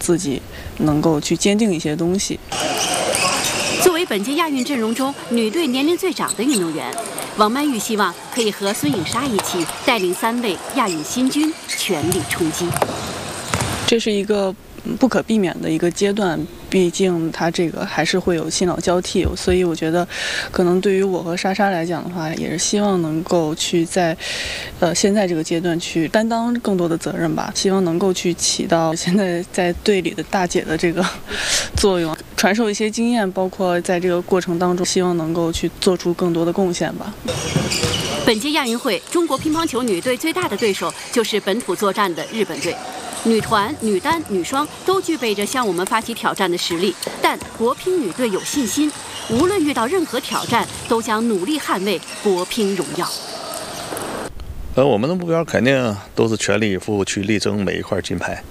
自己能够去坚定一些东西。 作为本届亚运阵容中女队年龄最长的运动员，王曼玉希望可以和孙颖莎一起带领3位亚运新军全力冲击。 这是一个不可避免的一个阶段，毕竟它这个还是会有新老交替，所以我觉得，可能对于我和莎莎来讲的话，也是希望能够去在，现在这个阶段去担当更多的责任吧，希望能够去起到现在在队里的大姐的这个作用，传授一些经验，包括在这个过程当中，希望能够去做出更多的贡献吧。 本届亚运会，中国乒乓球女队最大的对手就是本土作战的日本队。女团、女单、女双都具备着向我们发起挑战的实力，但国乒女队有信心，无论遇到任何挑战，都将努力捍卫国乒荣耀。 我们的目标肯定都是全力以赴去力争每一块金牌，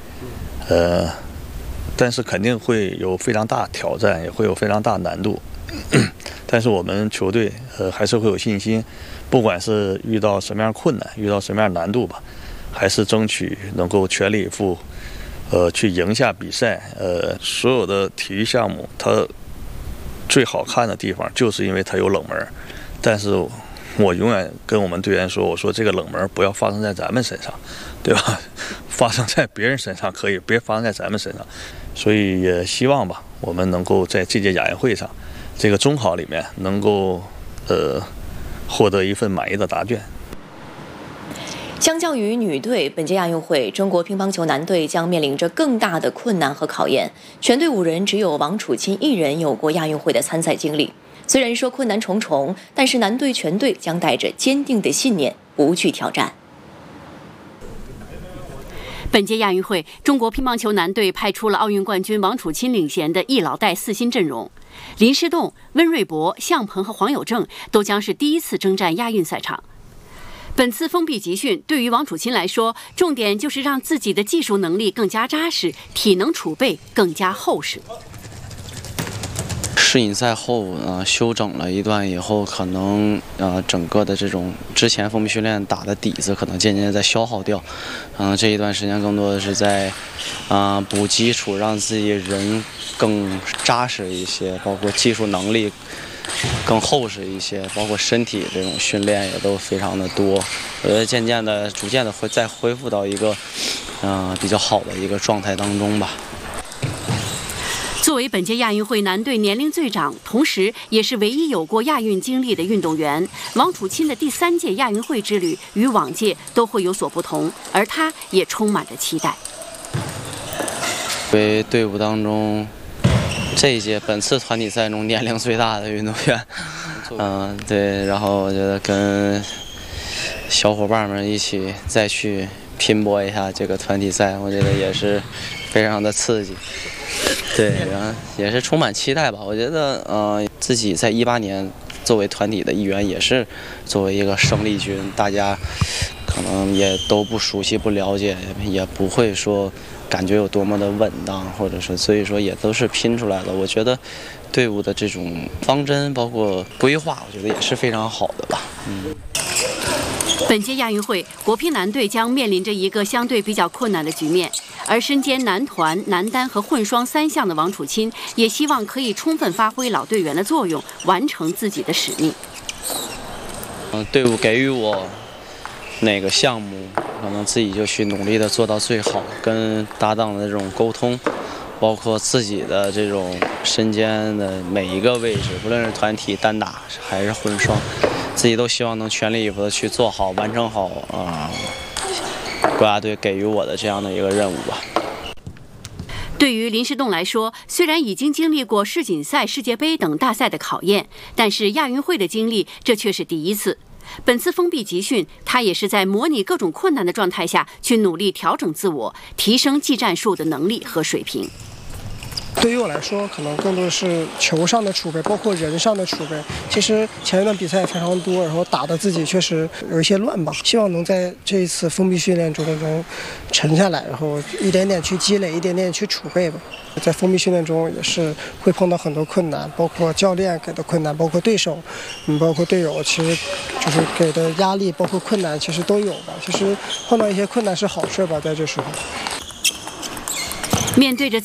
但是肯定会有非常大挑战，也会有非常大难度。但是我们球队还是会有信心，不管是遇到什么样困难，遇到什么样难度吧。还是争取能够全力以赴，去赢下比赛。所有的体育项目，它最好看的地方就是因为它有冷门。但是我永远跟我们队员说，我说这个冷门不要发生在咱们身上，对吧？发生在别人身上可以，别发生在咱们身上。所以也希望吧，我们能够在这届亚运会上，这个中考里面能够获得一份满意的答卷。 相较于女队，本届亚运会，中国乒乓球男队将面临着更大的困难和考验。全队5人只有王楚钦1人有过亚运会的参赛经历。虽然说困难重重，但是男队全队将带着坚定的信念，不惧挑战。 本届亚运会，中国乒乓球男队派出了奥运冠军王楚钦领衔的一老带4新阵容，林诗栋、温瑞博、向鹏和黄有正都将是第一次征战亚运赛场。本次封闭集训对于王楚钦来说，重点就是让自己的技术能力更加扎实，体能储备更加厚实。 世锦赛后，休整了一段以后，可能整个的这种之前封闭训练打的底子，可能渐渐在消耗掉。这一段时间更多的是在补基础，让自己人更扎实一些，包括技术能力更厚实一些，包括身体这种训练也都非常的多。我觉得逐渐的会再恢复到一个比较好的一个状态当中吧。 作为本届亚运会男队年龄最长，同时也是唯一有过亚运经历的运动员，王楚钦的第3届亚运会之旅与往届都会有所不同，而他也充满着期待。 为队伍当中这一届本次团体赛中年龄最大的运动员，对，然后我觉得跟小伙伴们一起再去拼搏一下这个团体赛，我觉得也是非常的刺激。对，然后也是充满期待吧。我觉得自己在18年作为团体的一员，也是作为一个生力军，大家可能也都不熟悉、不了解，也不会说感觉有多么的稳当，或者说，所以说也都是拼出来的。我觉得队伍的这种方针包括规划，我觉得也是非常好的吧。 本届亚运会，国乒男队将面临着一个相对比较困难的局面，而身兼男团、男单和混双3项的王楚钦，也希望可以充分发挥老队员的作用，完成自己的使命。 队伍给予我哪个项目，可能自己就去努力的做到最好，跟搭档的这种沟通，包括自己的这种身兼的每一个位置，不论是团体单打还是混双，自己都希望能全力以赴的去做好，完成好国家队给予我的这样的一个任务吧。 对于林诗栋来说，虽然已经经历过世锦赛、世界杯等大赛的考验，但是亚运会的经历这却是第一次。本次封闭集训，他也是在模拟各种困难的状态下去努力调整自我，提升技战术的能力和水平。 对于我来说，可能更多的是球上的储备，包括人上的储备。其实前一段比赛非常多，然后打的自己确实有一些乱吧。希望能在这一次封闭训练中沉下来，然后一点点去积累，一点点去储备吧。在封闭训练中也是会碰到很多困难，包括教练给的困难，包括对手，包括队友，其实就是给的压力，包括困难，其实都有吧。其实碰到一些困难是好事吧，在这时候。 面对着